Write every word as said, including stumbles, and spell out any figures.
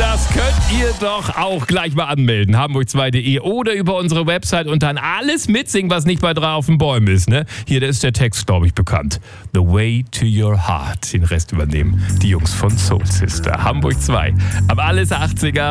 Das könnt ihr doch auch gleich mal anmelden. hamburg zwei punkt de oder über unsere Website und dann alles mitsingen, was nicht bei drei auf den Bäumen ist. Ne? Hier, da ist der Text, glaube ich, bekannt. The Way to Your Heart. Den Rest übernehmen die Jungs von Soul Sister. Hamburg zwei. Am Alles achtziger.